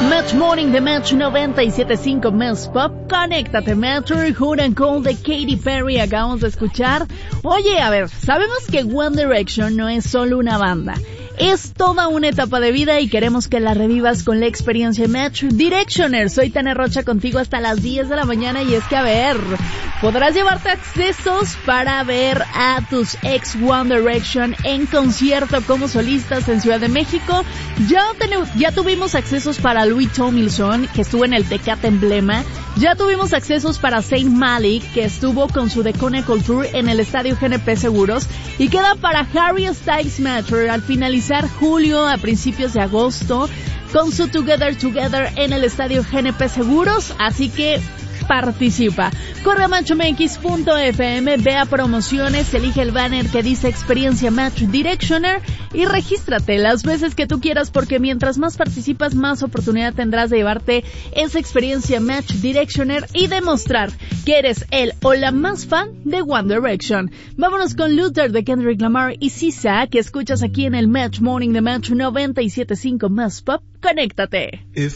Match Morning de Match 97.5 Más Pop. Conéctate, Match. Hood and Cold de Katy Perry acabamos de escuchar. Oye, a ver, sabemos que One Direction no es solo una banda. Es toda una etapa de vida y queremos que la revivas con la experiencia Match Directioner. Soy Tania Rocha contigo hasta las 10 de la mañana y es que, a ver, podrás llevarte accesos para ver a tus ex One Direction en concierto como solistas en Ciudad de México. Ya tuvimos accesos para Louis Tomlinson, que estuvo en el Tecate Emblema. Ya tuvimos accesos para Zayn Malik, que estuvo con su The Chronicle Tour en el Estadio GNP Seguros. Y queda para Harry Styles Matter al finalizar julio a principios de agosto con su Together en el Estadio GNP Seguros. Así que participa. Corre a matchmx.fm, ve a promociones, elige el banner que dice Experiencia Match Directioner y regístrate las veces que tú quieras, porque mientras más participas, más oportunidad tendrás de llevarte esa experiencia Match Directioner y demostrar que eres el o la más fan de One Direction. Vámonos con Luther de Kendrick Lamar y Sisa, que escuchas aquí en el Match Morning de Match 97.5 Más Pop. Conéctate.